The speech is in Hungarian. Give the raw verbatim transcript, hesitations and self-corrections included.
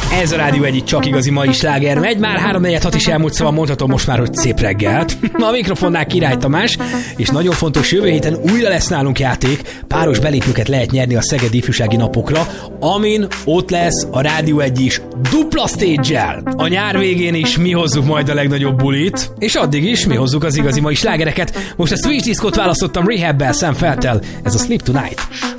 Ez a Rádió egyik csak igazi mai sláger megy, már három negyven hat is elmúlt, szóval mondhatom most már, hogy szép reggelt. A mikrofonnál Király Tamás, és nagyon fontos, jövő héten újra lesz nálunk játék, páros belépőket lehet nyerni a Szegedi Ifjúsági Napokra, amin ott lesz a Rádió egy is dupla stage-el. A nyár végén is mi hozzuk majd a legnagyobb bulit, és addig is mi hozzuk az igazi mai slágereket. Most a Switch Discot választottam Rehab-bel, Sam Feltel, ez a Sleep Tonight.